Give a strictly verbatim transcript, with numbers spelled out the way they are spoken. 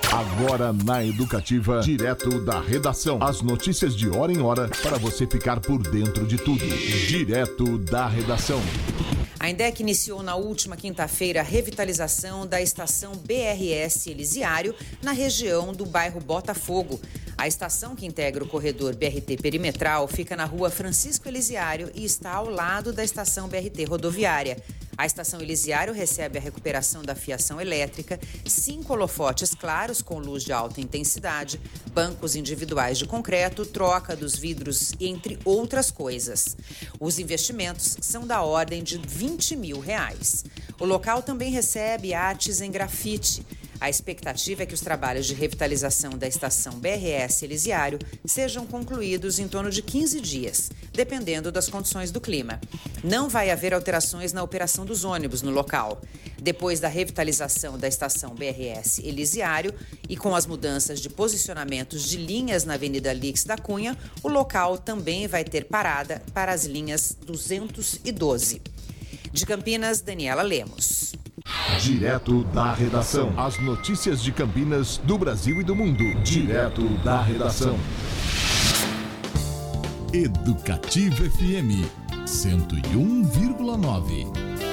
Agora na Educativa, direto da redação. As notícias de hora em hora para você ficar por dentro de tudo. Direto da redação. A INDEC iniciou na última quinta-feira a revitalização da estação B R S Elisiário, na região do bairro Botafogo. A estação, que integra o corredor B R T perimetral, fica na rua Francisco Elisiário e está ao lado da estação B R T rodoviária. A estação Elisiário recebe a recuperação da fiação elétrica, cinco holofotes claros com luz de alta intensidade, bancos individuais de concreto, troca dos vidros, entre outras coisas. Os investimentos são da ordem de vinte mil reais. O local também recebe artes em grafite. A expectativa é que os trabalhos de revitalização da estação B R S Elisiário sejam concluídos em torno de quinze dias, dependendo das condições do clima. Não vai haver alterações na operação dos ônibus no local. Depois da revitalização da estação B R S Elisiário e com as mudanças de posicionamentos de linhas na Avenida Lix da Cunha, o local também vai ter parada para as linhas duzentos e doze. De Campinas, Daniela Lemos. Direto da redação. As notícias de Campinas, do Brasil e do mundo. Direto da redação. Educativa F M cento e um vírgula nove.